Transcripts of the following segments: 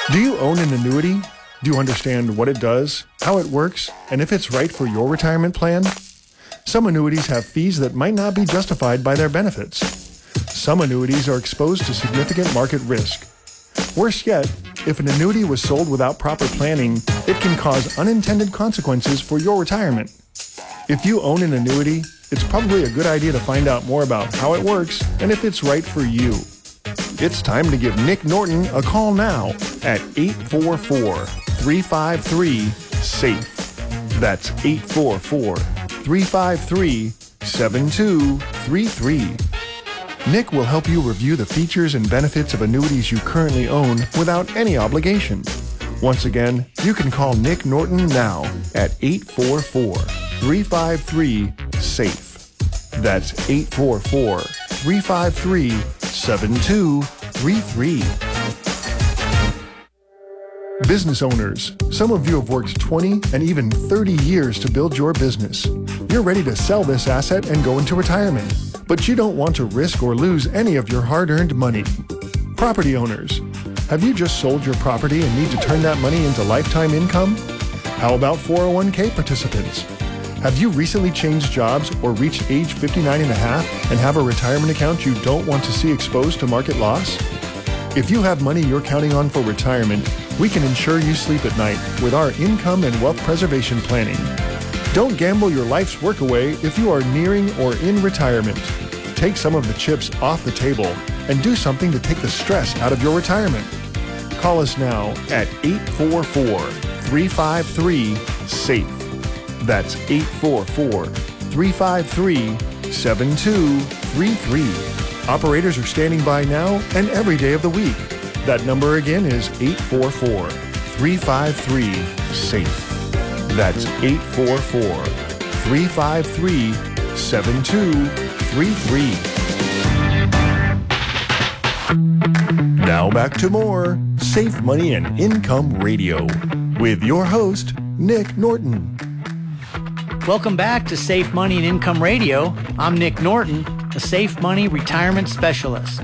Do you own an annuity? Do you understand what it does, how it works, and if it's right for your retirement plan? Some annuities have fees that might not be justified by their benefits. Some annuities are exposed to significant market risk. Worse yet, if an annuity was sold without proper planning, it can cause unintended consequences for your retirement. If you own an annuity, it's probably a good idea to find out more about how it works and if it's right for you. It's time to give Nick Norton a call now at 844-353-SAFE. That's 844-353-7233. Nick will help you review the features and benefits of annuities you currently own without any obligation. Once again, you can call Nick Norton now at 844-353-SAFE. That's 844-353-7233. Business owners, some of you have worked 20 and even 30 years to build your business. You're ready to sell this asset and go into retirement, but you don't want to risk or lose any of your hard-earned money. Property owners, have you just sold your property and need to turn that money into lifetime income? How about 401k participants? Have you recently changed jobs or reached age 59 and a half and have a retirement account you don't want to see exposed to market loss? If you have money you're counting on for retirement, we can ensure you sleep at night with our income and wealth preservation planning. Don't gamble your life's work away if you are nearing or in retirement. Take some of the chips off the table and do something to take the stress out of your retirement. Call us now at 844-353-SAFE. That's 844-353-7233. Operators are standing by now and every day of the week. That number again is 844-353-SAFE. That's 844-353-7233. Now back to more Safe Money and Income Radio with your host, Nick Norton. Welcome back to Safe Money and Income Radio. I'm Nick Norton, a Safe Money Retirement Specialist.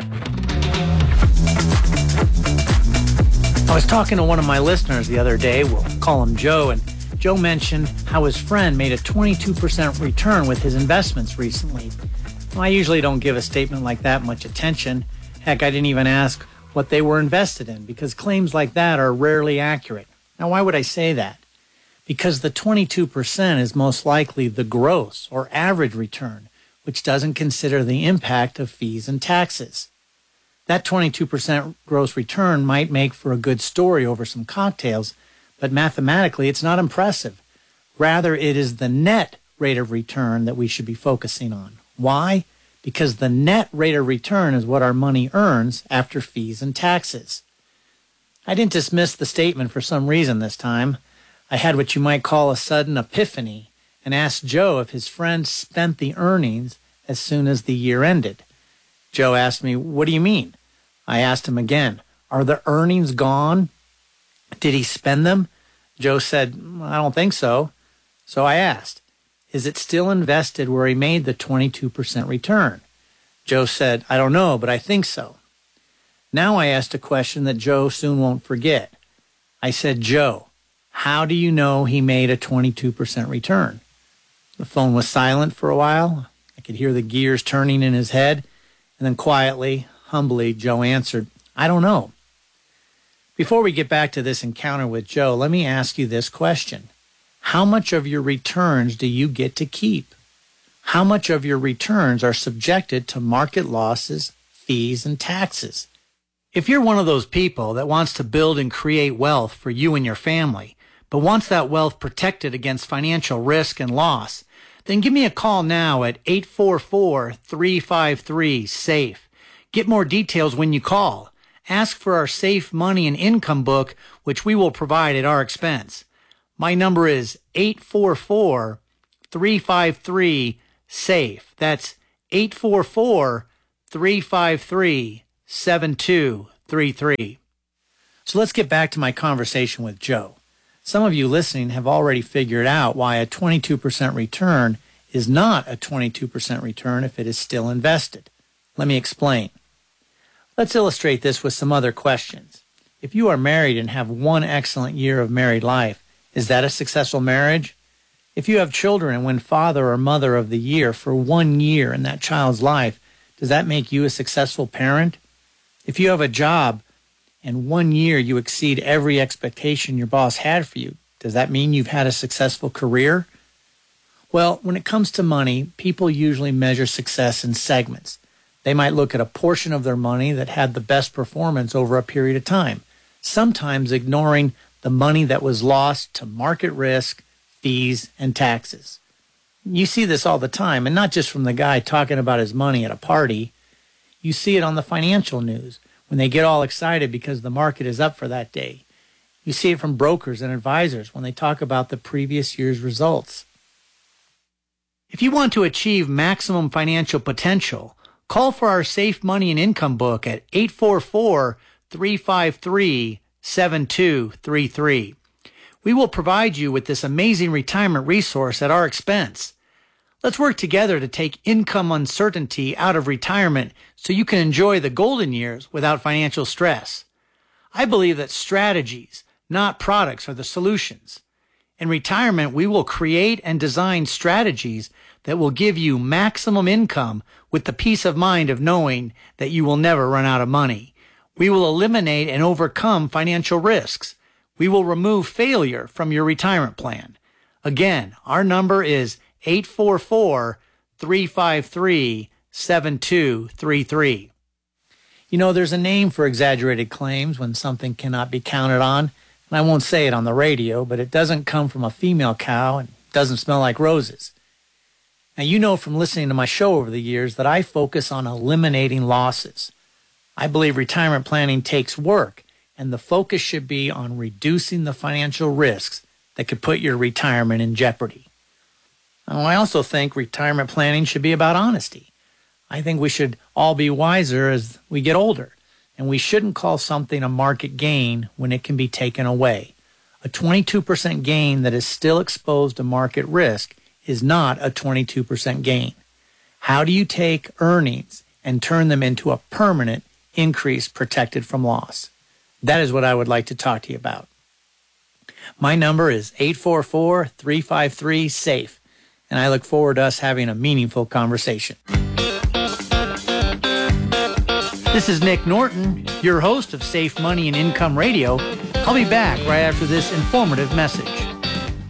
I was talking to one of my listeners the other day, we'll call him Joe, and Joe mentioned how his friend made a 22% return with his investments recently. Well, I usually don't give a statement like that much attention. Heck, I didn't even ask what they were invested in because claims like that are rarely accurate. Now, why would I say that? Because the 22% is most likely the gross or average return, which doesn't consider the impact of fees and taxes. That 22% gross return might make for a good story over some cocktails, but mathematically it's not impressive. Rather, it is the net rate of return that we should be focusing on. Why? Because the net rate of return is what our money earns after fees and taxes. I didn't dismiss the statement for some reason this time. I had what you might call a sudden epiphany and asked Joe if his friend spent the earnings as soon as the year ended. Joe asked me, "What do you mean?" I asked him again, "Are the earnings gone? Did he spend them?" Joe said, "I don't think so." So I asked, "Is it still invested where he made the 22% return?" Joe said, "I don't know, but I think so." Now I asked a question that Joe soon won't forget. I said, "Joe, how do you know he made a 22% return?" The phone was silent for a while. I could hear the gears turning in his head. And then quietly, humbly, Joe answered, "I don't know." Before we get back to this encounter with Joe, let me ask you this question. How much of your returns do you get to keep? How much of your returns are subjected to market losses, fees, and taxes? If you're one of those people that wants to build and create wealth for you and your family, but wants that wealth protected against financial risk and loss, then give me a call now at 844-353-SAFE. Get more details when you call. Ask for our Safe Money and Income book, which we will provide at our expense. My number is 844-353-SAFE. That's 844-353-7233. So let's get back to my conversation with Joe. Some of you listening have already figured out why a 22% return is not a 22% return if it is still invested. Let me explain. Let's illustrate this with some other questions. If you are married and have one excellent year of married life, is that a successful marriage? If you have children and win Father or Mother of the Year for 1 year in that child's life, does that make you a successful parent? If you have a job and 1 year you exceed every expectation your boss had for you, does that mean you've had a successful career? Well, when it comes to money, people usually measure success in segments. They might look at a portion of their money that had the best performance over a period of time, sometimes ignoring the money that was lost to market risk, fees, and taxes. You see this all the time, and not just from the guy talking about his money at a party. You see it on the financial news when they get all excited because the market is up for that day. You see it from brokers and advisors when they talk about the previous year's results. If you want to achieve maximum financial potential, call for our Safe Money and Income book at 844-353-7233. We will provide you with this amazing retirement resource at our expense. Let's work together to take income uncertainty out of retirement so you can enjoy the golden years without financial stress. I believe that strategies, not products, are the solutions. In retirement, we will create and design strategies that will give you maximum income with the peace of mind of knowing that you will never run out of money. We will eliminate and overcome financial risks. We will remove failure from your retirement plan. Again, our number is 844-353-7233. You know, there's a name for exaggerated claims when something cannot be counted on. And I won't say it on the radio, but it doesn't come from a female cow and doesn't smell like roses. Now, you know from listening to my show over the years that I focus on eliminating losses. I believe retirement planning takes work, and the focus should be on reducing the financial risks that could put your retirement in jeopardy. Now, I also think retirement planning should be about honesty. I think we should all be wiser as we get older, and we shouldn't call something a market gain when it can be taken away. A 22% gain that is still exposed to market risk is not a 22% gain. How do you take earnings and turn them into a permanent increase protected from loss? That is what I would like to talk to you about. My number is 844-353-SAFE, and I look forward to us having a meaningful conversation. This is Nick Norton, your host of Safe Money and Income Radio. I'll be back right after this informative message.